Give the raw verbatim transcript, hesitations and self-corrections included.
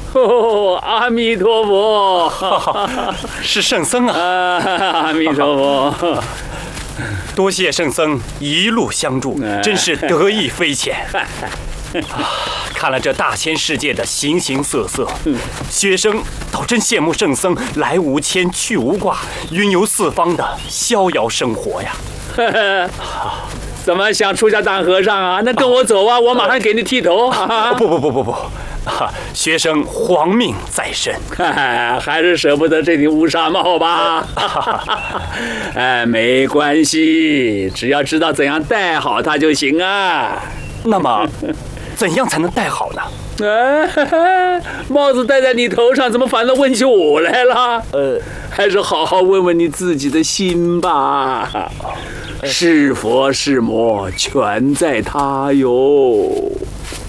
哦，阿弥陀佛， 是圣僧啊！ 阿弥陀佛， 多谢圣僧一路相助，真是得意非浅。看了这大千世界的形形色色，学生倒真羡慕圣僧来无牵去无挂，云游四方的逍遥生活呀。 怎么想出家当和尚啊？那跟我走啊，我马上给你剃头。 不不不不不，学生皇命在身， 还是舍不得这顶乌纱帽吧？哎，没关系，只要知道怎样戴好它就行啊。 那么，怎样才能戴好呢？ 啊，帽子戴在你头上，怎么反倒问起我来了？呃，还是好好问问你自己的心吧。是佛是魔，全在他哟。